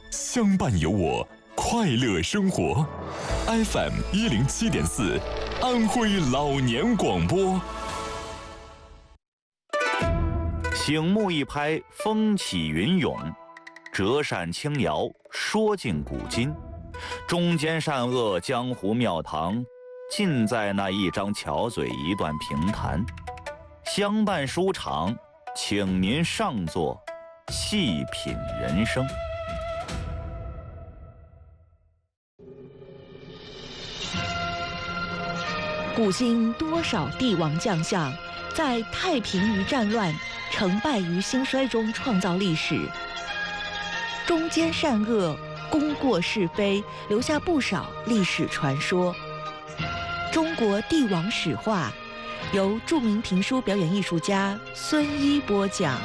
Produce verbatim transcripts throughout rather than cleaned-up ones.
相伴有我，快乐生活。F M 一零七点四，安徽老年广播。 醒目一拍，风起云涌；折扇轻摇，说尽古今。中间善恶，江湖庙堂，尽在那一张巧嘴，一段评弹。相伴书场，请您上座，细品人生。 古今多少帝王将相，在太平于战乱、成败于兴衰中创造历史。中间善恶，功过是非，留下不少历史传说。中国帝王史话，由著名评书表演艺术家孙一播讲。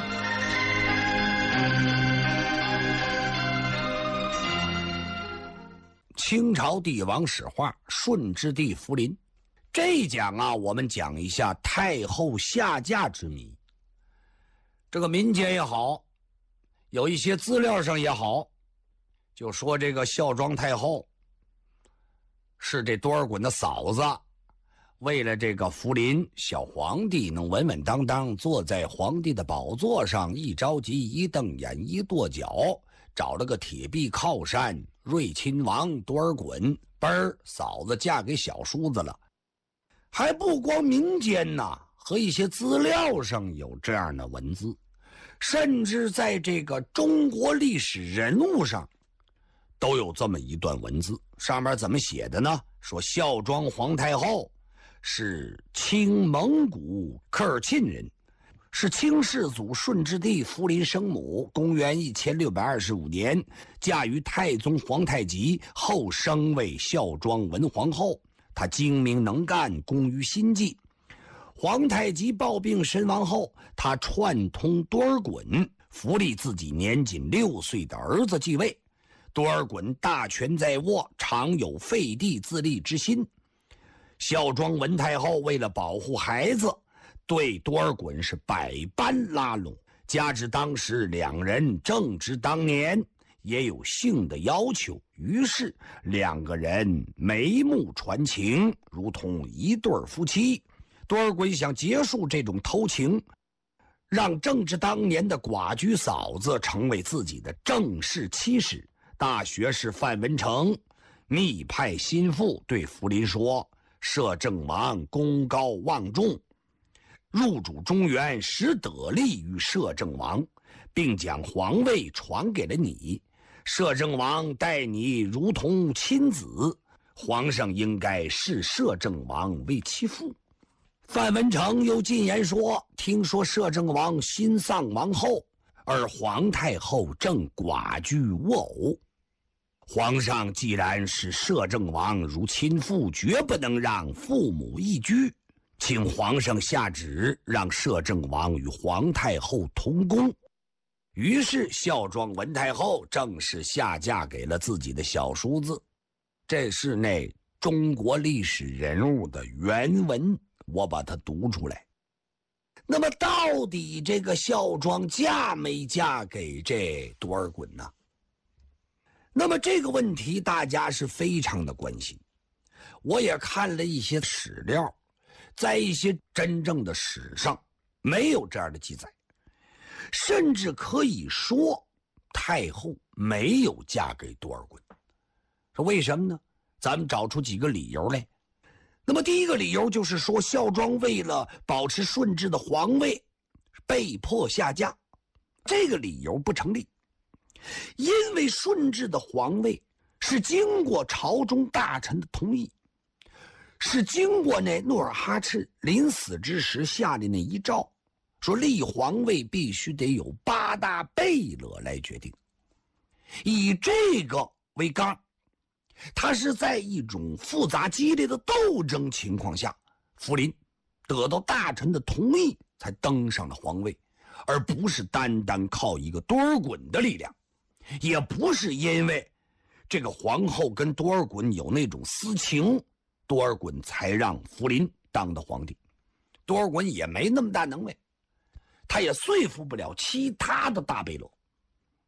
清朝帝王史话，顺治帝福临。这一讲啊，我们讲一下太后下嫁之谜。这个民间也好，有一些资料上也好，就说这个孝庄太后是这多尔衮的嫂子，为了这个福临小皇帝能稳稳当当坐在皇帝的宝座上，一着急一瞪眼一跺脚，找了个铁壁靠山，睿亲王多尔衮，嘣儿，嫂子嫁给小叔子了。还不光民间呐，和一些资料上有这样的文字，甚至在这个中国历史人物上都有这么一段文字。上面怎么写的呢？说孝庄皇太后是清蒙古科尔沁人，是清世祖顺治帝福临生母，公元一千六百二十五年嫁于太宗皇太极，后升为孝庄文皇后。她精明能干，工于心计。皇太极暴病身亡后，她串通多尔衮，扶立自己年仅六岁的儿子继位。多尔衮大权在握，常有废帝自立之心。孝庄文太后为了保护孩子，对多尔衮是百般拉拢，加之当时两人正值当年，也有性的要求，于是两个人眉目传情，如同一对夫妻。多尔衮想结束这种偷情，让正值当年的寡居嫂子成为自己的正式妻室。大学士范文成密派心腹对福临说，摄政王功高望重，入主中原实得利于摄政王，并将皇位传给了你。摄政王待你如同亲子，皇上应该视摄政王为其父。范文成又进言说，听说摄政王新丧王后，而皇太后正寡居无偶。皇上既然视摄政王如亲父，绝不能让父母异居，请皇上下旨，让摄政王与皇太后同宫。于是孝庄文太后正式下嫁给了自己的小叔子。这是那中国历史人物的原文，我把它读出来。那么到底这个孝庄嫁没嫁给这多尔衮呢？那么这个问题大家是非常的关心。我也看了一些史料，在一些真正的史上没有这样的记载，甚至可以说太后没有嫁给多尔衮。说为什么呢？咱们找出几个理由来。那么第一个理由就是说，孝庄为了保持顺治的皇位，被迫下嫁。这个理由不成立，因为顺治的皇位是经过朝中大臣的同意，是经过那努尔哈赤临死之时下的那一诏，说立皇位必须得有八大贝勒来决定。以这个为纲，他是在一种复杂激烈的斗争情况下，福临得到大臣的同意才登上了皇位，而不是单单靠一个多尔衮的力量，也不是因为这个皇后跟多尔衮有那种私情，多尔衮才让福临当的皇帝。多尔衮也没那么大能耐，他也说服不了其他的大贝勒。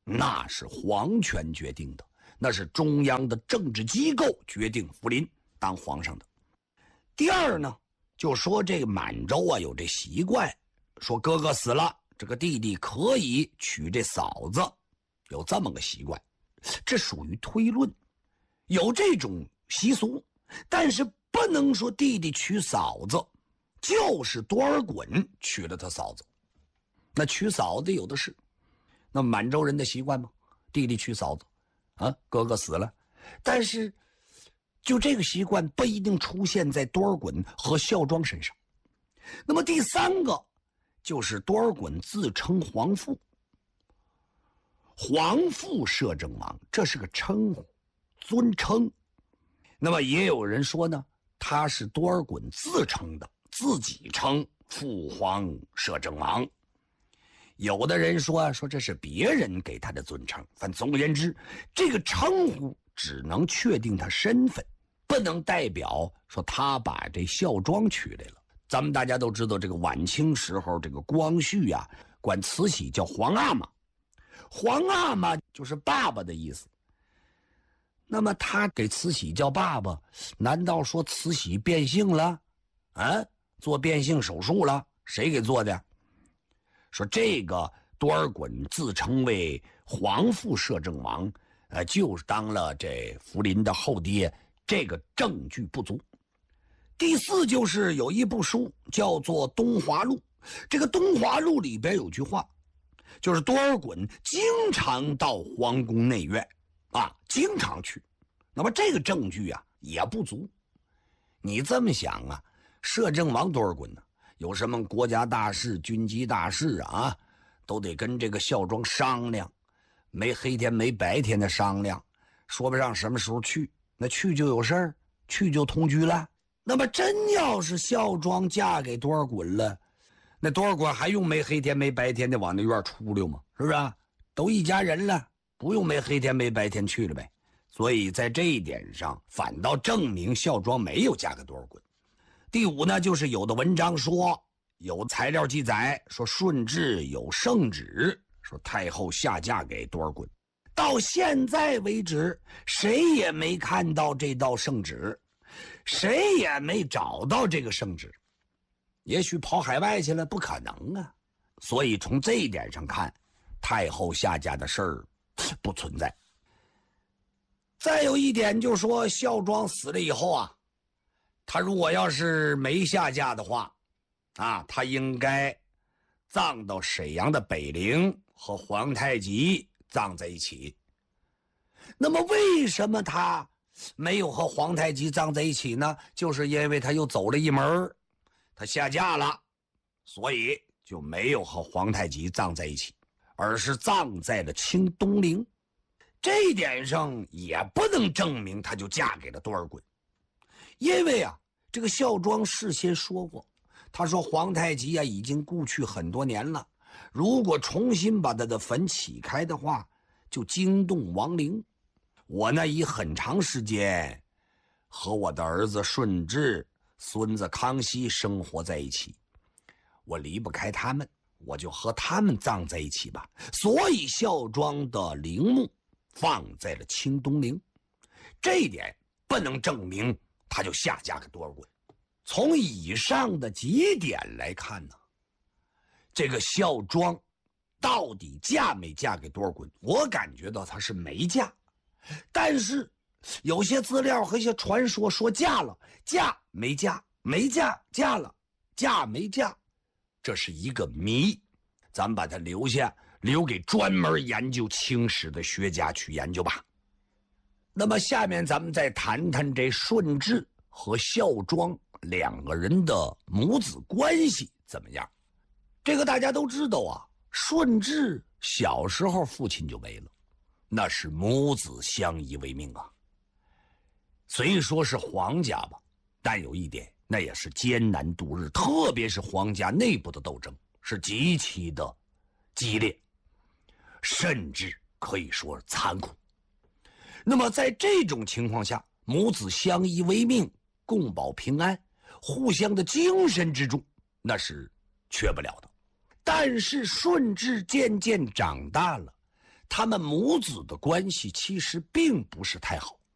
那是皇权决定的，那是中央的政治机构决定福临当皇上的。第二呢，就说这个满洲啊有这习惯，说哥哥死了，这个弟弟可以娶这嫂子，有这么个习惯，这属于推论，有这种习俗，但是不能说弟弟娶嫂子，就是多尔衮娶了他嫂子，那娶嫂子有的是，那满洲人的习惯吗？弟弟娶嫂子，啊，哥哥死了，但是就这个习惯不一定出现在多尔衮和孝庄身上。那么第三个就是多尔衮自称皇父，皇父摄政王，这是个称呼，尊称。那么也有人说呢，他是多尔衮自称的，自己称父皇摄政王。有的人说说这是别人给他的尊称，反正总而言之，这个称呼只能确定他身份，不能代表说他把这孝庄娶来了。咱们大家都知道，这个晚清时候，这个光绪呀、啊，管慈禧叫皇阿玛，皇阿玛就是爸爸的意思。那么他给慈禧叫爸爸，难道说慈禧变性了？啊，做变性手术了？谁给做的？说这个多尔衮自称为皇父摄政王，呃，就是当了这福临的后爹，这个证据不足。第四就是有一部书叫做《东华录》，这个《东华录》里边有句话，就是多尔衮经常到皇宫内院啊，经常去。那么这个证据啊也不足。你这么想啊，摄政王多尔衮呢，有什么国家大事、军机大事啊，都得跟这个孝庄商量，没黑天没白天的商量，说不上什么时候去，那去就有事儿，去就同居了。那么真要是孝庄嫁给多尔衮了，那多尔衮还用没黑天没白天的往那院出溜吗？是不是啊？都一家人了，不用没黑天没白天去了呗。所以在这一点上，反倒证明孝庄没有嫁给多尔衮。第五呢，就是有的文章说，有材料记载说顺治有圣旨，说太后下嫁给多尔衮。到现在为止，谁也没看到这道圣旨，谁也没找到这个圣旨。也许跑海外去了，不可能啊。所以从这一点上看，太后下嫁的事儿不存在。再有一点就是说，孝庄死了以后啊，他如果要是没下嫁的话，啊，他应该葬到沈阳的北陵，和皇太极葬在一起。那么为什么他没有和皇太极葬在一起呢？就是因为他又走了一门，他下嫁了，所以就没有和皇太极葬在一起，而是葬在了清东陵。这一点上也不能证明他就嫁给了多尔衮，因为啊，这个孝庄事先说过，他说皇太极啊已经故去很多年了，如果重新把他的坟起开的话，就惊动亡灵。我呢已很长时间和我的儿子顺治、孙子康熙生活在一起，我离不开他们，我就和他们葬在一起吧。所以孝庄的陵墓放在了清东陵，这一点不能证明他就下嫁给多尔衮。从以上的几点来看呢，这个孝庄到底嫁没嫁给多尔衮，我感觉到他是没嫁，但是有些资料和一些传说说嫁了，嫁没嫁，没嫁嫁了，嫁没嫁，这是一个谜，咱们把它留下，留给专门研究清史的学家去研究吧。那么下面咱们再谈谈这顺治和孝庄两个人的母子关系怎么样。这个大家都知道啊，顺治小时候父亲就没了，那是母子相依为命啊。虽说是皇家吧，但有一点，那也是艰难度日，特别是皇家内部的斗争是极其的激烈，甚至可以说是残酷。那么在这种情况下，母子相依为命，共保平安，互相的精神支柱，那是缺不了的。但是顺治渐渐长大了， 他们母子的关系其实并不是太好。